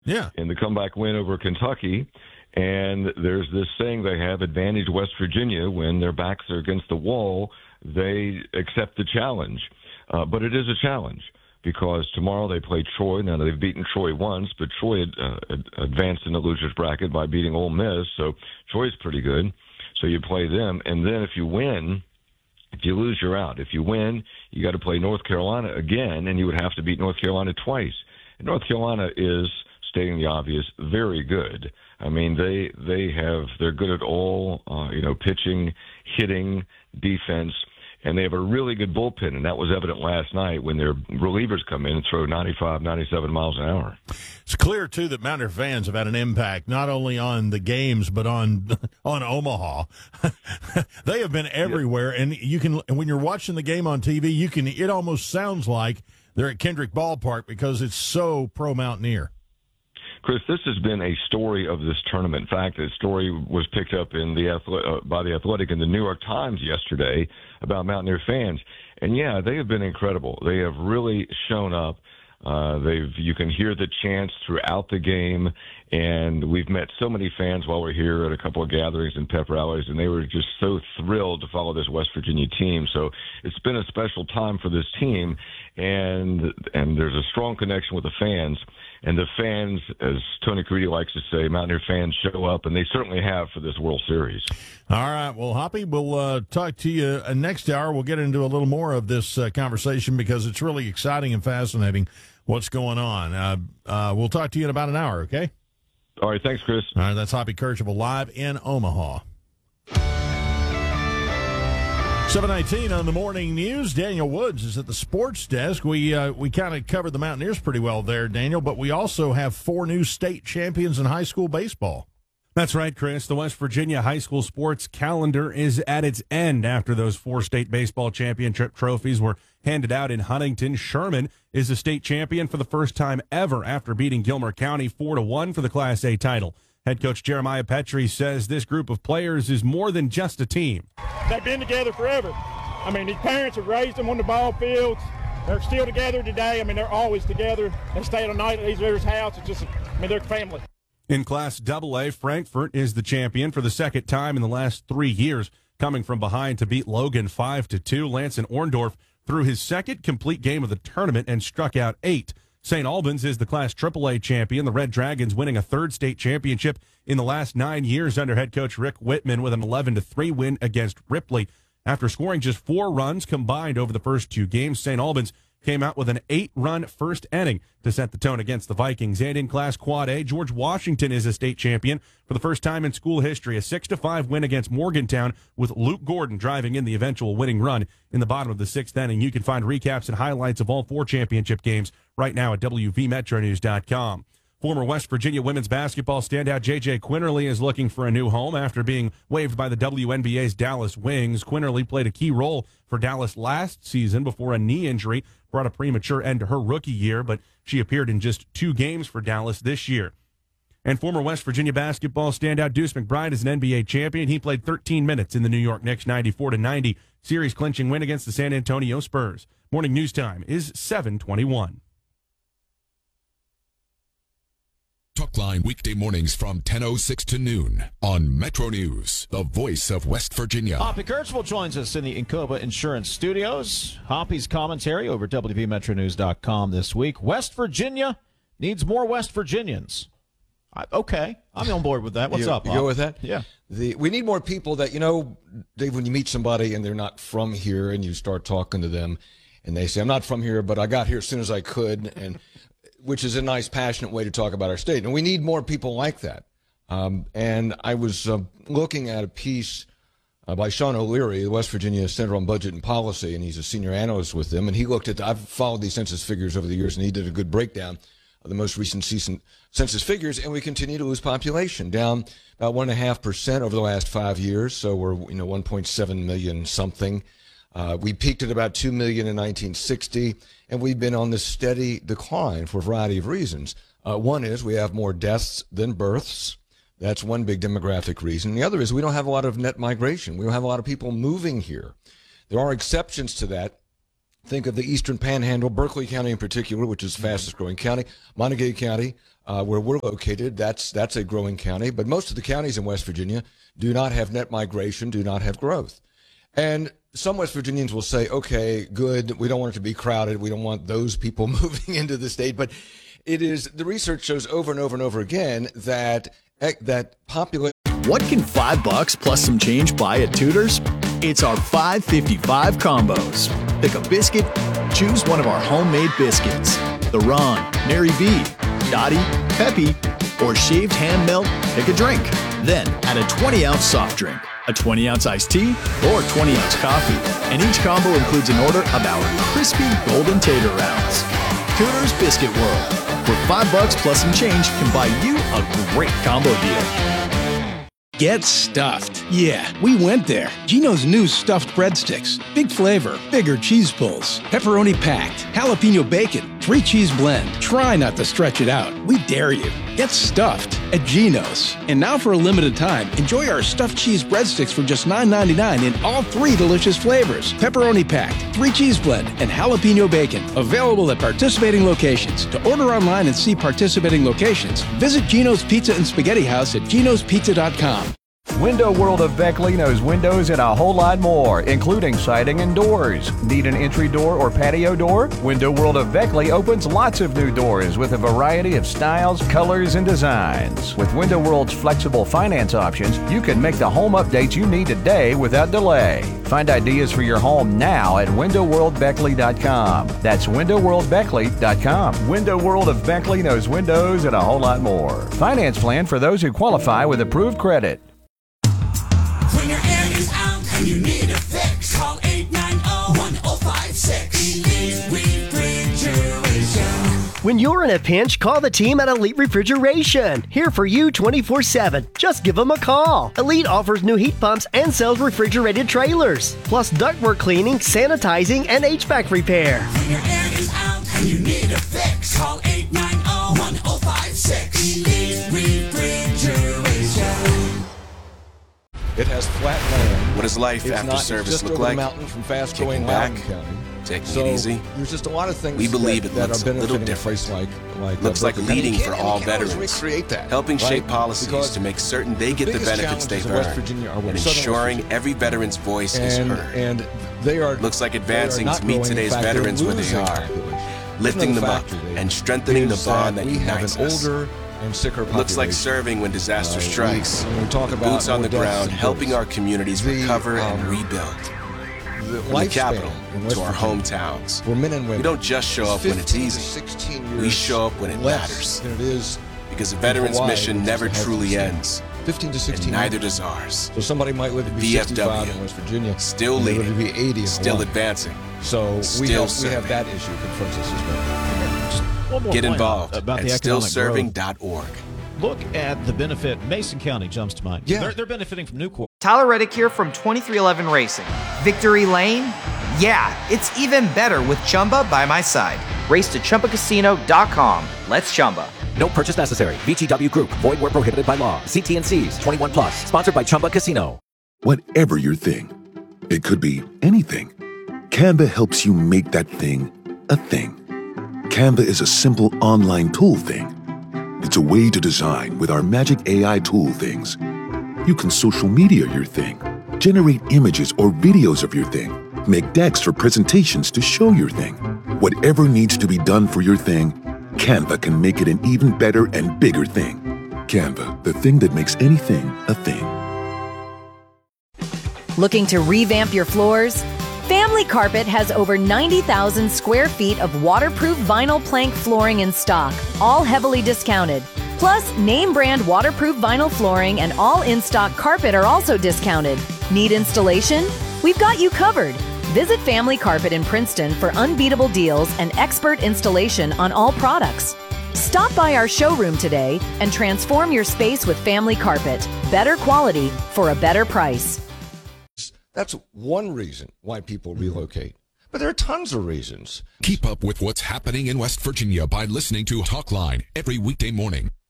in the comeback win over Kentucky. And there's this saying they have, advantage West Virginia. When their backs are against the wall, they accept the challenge. But it is a challenge because tomorrow they play Troy. Now, they've beaten Troy once, but Troy advanced in the loser's bracket by beating Ole Miss. So Troy's pretty good. So you play them. And then if you win, if you lose, you're out. If you win, you got to play North Carolina again, and you would have to beat North Carolina twice. And North Carolina is, stating the obvious, very good. I mean, they're good at all, pitching, hitting, defense, and they have a really good bullpen, and that was evident last night when their relievers come in and throw 95, 97 miles an hour. It's clear, too, that Mountaineer fans have had an impact not only on the games but on Omaha. They have been everywhere, and when you're watching the game on TV, it almost sounds like they're at Kendrick Ballpark because it's so pro-Mountaineer. Chris, this has been a story of this tournament. In fact, the story was picked up by The Athletic and the New York Times yesterday about Mountaineer fans. And, yeah, they have been incredible. They have really shown up. You can hear the chants throughout the game, and we've met so many fans while we're here at a couple of gatherings and pep rallies, and they were just so thrilled to follow this West Virginia team. So it's been a special time for this team, and there's a strong connection with the fans. And the fans, as Tony Caridi likes to say, Mountaineer fans show up, and they certainly have for this World Series. All right. Well, Hoppy, we'll talk to you next hour. We'll get into a little more of this conversation because it's really exciting and fascinating what's going on. We'll talk to you in about an hour, okay? All right. Thanks, Chris. All right. That's Hoppy Kercheval live in Omaha. 7:19 on the morning news. Daniel Woods is at the sports desk. We kind of covered the Mountaineers pretty well there, Daniel, but we also have 4 new state champions in high school baseball. That's right, Chris. The West Virginia high school sports calendar is at its end after those 4 state baseball championship trophies were handed out in Huntington. Sherman is a state champion for the first time ever after beating Gilmer County 4-1 for the Class A title. Head coach Jeremiah Petrie says this group of players is more than just a team. They've been together forever. I mean, these parents have raised them on the ball fields. They're still together today. I mean, they're always together. They stay the night at each other's house. It's just, they're family. In Class AA, Frankfort is the champion for the second time in the last 3 years, coming from behind to beat Logan 5-2. Lanson Orndorff threw his second complete game of the tournament and struck out 8. St. Albans is the Class AAA champion. The Red Dragons winning a third state championship in the last 9 years under head coach Rick Whitman with an 11-3 win against Ripley. After scoring just 4 runs combined over the first 2 games, St. Albans came out with an 8-run first inning to set the tone against the Vikings. And in Class Quad A, George Washington is a state champion for the first time in school history. A 6-5 win against Morgantown with Luke Gordon driving in the eventual winning run in the bottom of the 6th inning. You can find recaps and highlights of all 4 championship games right now at WVMetroNews.com. Former West Virginia women's basketball standout J.J. Quinterly is looking for a new home after being waived by the WNBA's Dallas Wings. Quinterly played a key role for Dallas last season before a knee injury brought a premature end to her rookie year, but she appeared in just 2 games for Dallas this year. And former West Virginia basketball standout Deuce McBride is an NBA champion. He played 13 minutes in the New York Knicks 94-90 series-clinching win against the San Antonio Spurs. Morning news time is 7:21. Talkline weekday mornings from 10:06 to noon on Metro News, the voice of West Virginia. Hoppy Kercheval joins us in the Incoba Insurance Studios. Hoppy's commentary over WVMetroNews.com this week. West Virginia needs more West Virginians. Okay, I'm on board with that. What's up, You go with that? Yeah. We need more people that, Dave, when you meet somebody and they're not from here and you start talking to them and they say, I'm not from here, but I got here as soon as I could, and which is a nice, passionate way to talk about our state. And we need more people like that. And I was looking at a piece by Sean O'Leary, the West Virginia Center on Budget and Policy, and he's a senior analyst with them. And he looked at, I've followed these census figures over the years, and he did a good breakdown of the most recent census figures. And we continue to lose population, down about 1.5% over the last 5 years. So we're, 1.7 million something. We peaked at about 2 million in 1960, and we've been on this steady decline for a variety of reasons. One is we have more deaths than births. That's one big demographic reason. The other is we don't have a lot of net migration. We don't have a lot of people moving here. There are exceptions to that. Think of the Eastern Panhandle, Berkeley County in particular, which is the fastest growing county. Montague County, where we're located, that's a growing county. But most of the counties in West Virginia do not have net migration, do not have growth. And some West Virginians will say, okay, good, we don't want it to be crowded. We don't want those people moving into the state. But the research shows over and over and over again that population. What can $5 plus some change buy at Tudor's? It's our $5.55 combos. Pick a biscuit, choose one of our homemade biscuits. The Ron, Mary B, Dottie, Peppy, or shaved ham melt, pick a drink. Then add a 20-ounce soft drink, a 20-ounce iced tea, or 20-ounce coffee. And each combo includes an order of our crispy golden tater rounds. Tudor's Biscuit World, where $5 plus some change can buy you a great combo deal. Get stuffed. Yeah, we went there. Geno's new stuffed breadsticks. Big flavor, bigger cheese pulls, pepperoni packed, jalapeno bacon, 3 cheese blend. Try not to stretch it out. We dare you. Get stuffed at Geno's. And now for a limited time, enjoy our stuffed cheese breadsticks for just $9.99 in all 3 delicious flavors. Pepperoni packed, 3 cheese blend, and jalapeno bacon. Available at participating locations. To order online and see participating locations, visit Geno's Pizza and Spaghetti House at genospizza.com. Window World of Beckley knows windows and a whole lot more, including siding and doors. Need an entry door or patio door? Window World of Beckley opens lots of new doors with a variety of styles, colors, and designs. With Window World's flexible finance options, you can make the home updates you need today without delay. Find ideas for your home now at windowworldbeckley.com. That's windowworldbeckley.com. Window World of Beckley knows windows and a whole lot more. Finance plan for those who qualify with approved credit. When your air is out and you need a fix, call 890-1056. Elite Refrigeration. When you're in a pinch, call the team at Elite Refrigeration. Here for you 24/7. Just give them a call. Elite offers new heat pumps and sells refrigerated trailers, plus ductwork cleaning, sanitizing, and HVAC repair. When your air is out and you need a fix, call 890-1056. Elite Refrigeration. It has flat land. What does life after service look like? Mountain from fast-growing back, mountain county. taking it easy. There's just a lot of things. We believe that looks are a little different. Looks like leading for all veterans, helping shape policies because to make certain they get the benefits they've earned, and ensuring every veteran's voice is heard. And they are. Looks like advancing to meet today's veterans where they are, lifting them up and strengthening the bond that unites us. And sicker looks like serving when disaster strikes. Boots on the ground, helping our communities recover and rebuild. From the capital to our hometowns. We don't just show up when it's easy. We show up when it matters. Because a veteran's mission never truly ends. 15 to 16. And neither does ours. So somebody might live to be 65 in West Virginia. Still leading. Live to be 80 still advancing. So we have that issue confronts us as well. Get involved about at the stillserving.org. Look at the benefit. Mason County jumps to mind. Yeah. They're benefiting from Nucor. Tyler Reddick here from 2311 Racing. Victory Lane? Yeah, it's even better with Chumba by my side. Race to ChumbaCasino.com. Let's Chumba. No purchase necessary. VGW Group. Void where prohibited by law. See T&Cs. 21 plus. Sponsored by Chumba Casino. Whatever your thing, it could be anything. Canva helps you make that thing a thing. Canva is a simple online tool thing. It's a way to design with our magic AI tool things. You can social media your thing, generate images or videos of your thing, make decks or presentations to show your thing. Whatever needs to be done for your thing, Canva can make it an even better and bigger thing. Canva, the thing that makes anything a thing. Looking to revamp your floors? Family Carpet has over 90,000 square feet of waterproof vinyl plank flooring in stock, all heavily discounted. Plus, name brand waterproof vinyl flooring and all in-stock carpet are also discounted. Need installation? We've got you covered. Visit Family Carpet in Princeton for unbeatable deals and expert installation on all products. Stop by our showroom today and transform your space with Family Carpet. Better quality for a better price. That's one reason why people relocate. But there are tons of reasons. Keep up with what's happening in West Virginia by listening to Talkline every weekday morning.